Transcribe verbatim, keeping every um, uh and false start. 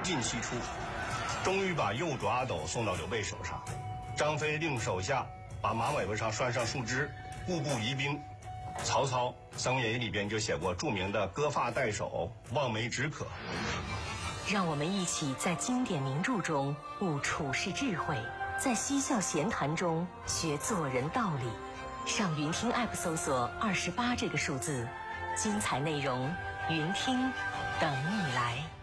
进西出，终于把右主阿斗送到刘备手上。张飞令手下把马尾巴上拴上树枝，固步疑兵。曹操《僧爷》里边就写过著名的割发代首，望梅止渴。 让我们一起在经典名著中悟处世智慧，在嬉笑闲谈中学做人道理。上云听 App 搜索二十八这个数字，精彩内容云听等你来。